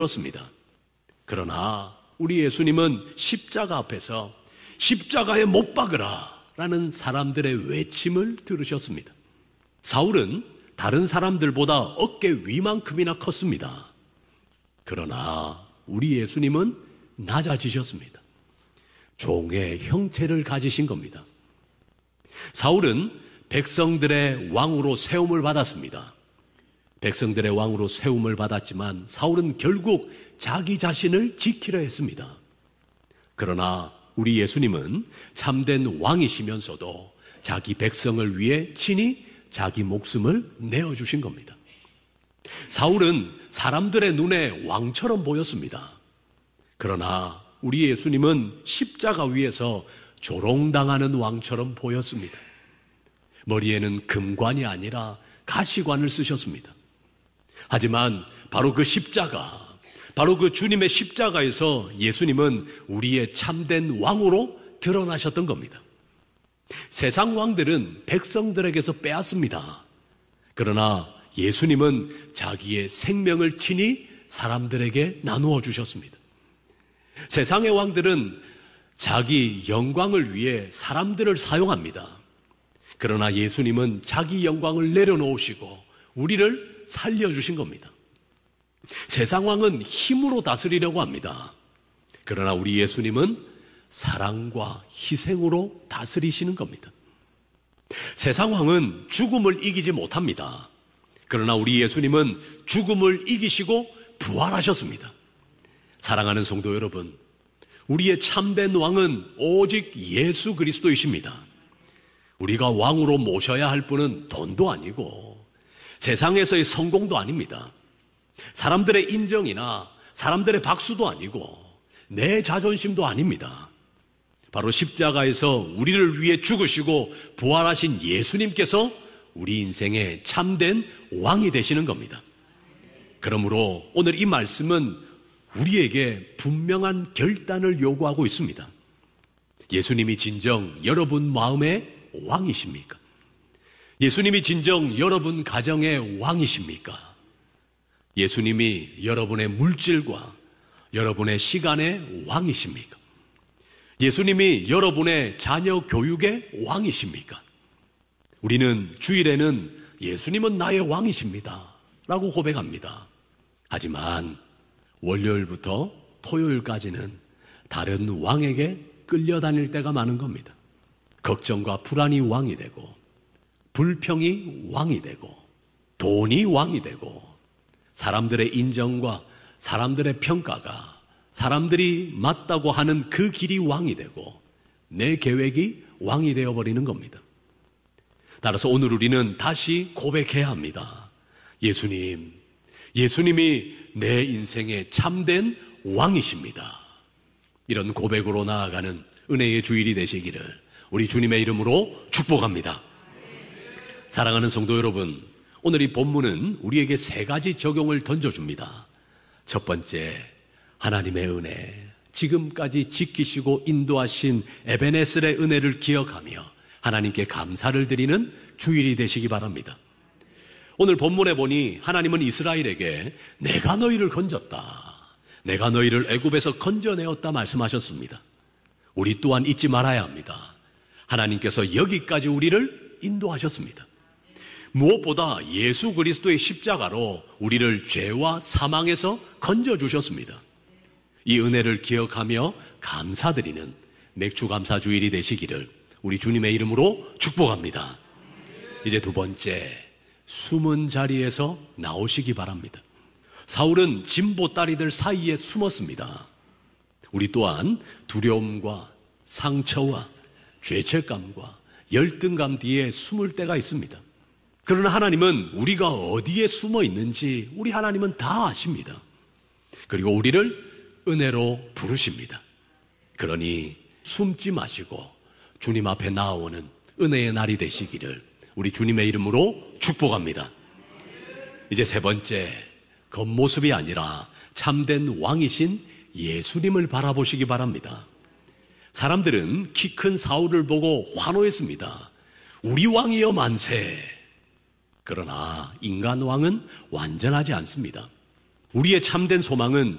그렇습니다. 그러나 우리 예수님은 십자가 앞에서 십자가에 못 박으라 라는 사람들의 외침을 들으셨습니다. 사울은 다른 사람들보다 어깨 위만큼이나 컸습니다. 그러나 우리 예수님은 낮아지셨습니다. 종의 형체를 가지신 겁니다. 사울은 백성들의 왕으로 세움을 받았습니다. 백성들의 왕으로 세움을 받았지만 사울은 결국 자기 자신을 지키려 했습니다. 그러나 우리 예수님은 참된 왕이시면서도 자기 백성을 위해 친히 자기 목숨을 내어주신 겁니다. 사울은 사람들의 눈에 왕처럼 보였습니다. 그러나 우리 예수님은 십자가 위에서 조롱당하는 왕처럼 보였습니다. 머리에는 금관이 아니라 가시관을 쓰셨습니다. 하지만 바로 그 십자가, 바로 그 주님의 십자가에서 예수님은 우리의 참된 왕으로 드러나셨던 겁니다. 세상 왕들은 백성들에게서 빼앗습니다. 그러나 예수님은 자기의 생명을 친히 사람들에게 나누어 주셨습니다. 세상의 왕들은 자기 영광을 위해 사람들을 사용합니다. 그러나 예수님은 자기 영광을 내려놓으시고 우리를 살려주신 겁니다. 세상 왕은 힘으로 다스리려고 합니다. 그러나 우리 예수님은 사랑과 희생으로 다스리시는 겁니다. 세상 왕은 죽음을 이기지 못합니다. 그러나 우리 예수님은 죽음을 이기시고 부활하셨습니다. 사랑하는 성도 여러분, 우리의 참된 왕은 오직 예수 그리스도이십니다. 우리가 왕으로 모셔야 할 분은 돈도 아니고 세상에서의 성공도 아닙니다. 사람들의 인정이나 사람들의 박수도 아니고 내 자존심도 아닙니다. 바로 십자가에서 우리를 위해 죽으시고 부활하신 예수님께서 우리 인생의 참된 왕이 되시는 겁니다. 그러므로 오늘 이 말씀은 우리에게 분명한 결단을 요구하고 있습니다. 예수님이 진정 여러분 마음의 왕이십니까? 예수님이 진정 여러분 가정의 왕이십니까? 예수님이 여러분의 물질과 여러분의 시간의 왕이십니까? 예수님이 여러분의 자녀 교육의 왕이십니까? 우리는 주일에는 예수님은 나의 왕이십니다 라고 고백합니다. 하지만 월요일부터 토요일까지는 다른 왕에게 끌려다닐 때가 많은 겁니다. 걱정과 불안이 왕이 되고 불평이 왕이 되고 돈이 왕이 되고 사람들의 인정과 사람들의 평가가 사람들이 맞다고 하는 그 길이 왕이 되고 내 계획이 왕이 되어버리는 겁니다. 따라서 오늘 우리는 다시 고백해야 합니다. 예수님이 내 인생의 참된 왕이십니다. 이런 고백으로 나아가는 은혜의 주일이 되시기를 우리 주님의 이름으로 축복합니다. 사랑하는 성도 여러분, 오늘 이 본문은 우리에게 세 가지 적용을 던져줍니다. 첫 번째, 하나님의 은혜, 지금까지 지키시고 인도하신 에베네셀의 은혜를 기억하며 하나님께 감사를 드리는 주일이 되시기 바랍니다. 오늘 본문에 보니 하나님은 이스라엘에게 내가 너희를 건졌다, 내가 너희를 애굽에서 건져내었다 말씀하셨습니다. 우리 또한 잊지 말아야 합니다. 하나님께서 여기까지 우리를 인도하셨습니다. 무엇보다 예수 그리스도의 십자가로 우리를 죄와 사망에서 건져주셨습니다. 이 은혜를 기억하며 감사드리는 맥주감사주일이 되시기를 우리 주님의 이름으로 축복합니다. 이제 두 번째, 숨은 자리에서 나오시기 바랍니다. 사울은 진보다리들 사이에 숨었습니다. 우리 또한 두려움과 상처와 죄책감과 열등감 뒤에 숨을 때가 있습니다. 그러나 하나님은 우리가 어디에 숨어 있는지 우리 하나님은 다 아십니다. 그리고 우리를 은혜로 부르십니다. 그러니 숨지 마시고 주님 앞에 나아오는 은혜의 날이 되시기를 우리 주님의 이름으로 축복합니다. 이제 세 번째, 겉모습이 아니라 참된 왕이신 예수님을 바라보시기 바랍니다. 사람들은 키 큰 사울을 보고 환호했습니다. 우리 왕이여 만세. 그러나 인간 왕은 완전하지 않습니다. 우리의 참된 소망은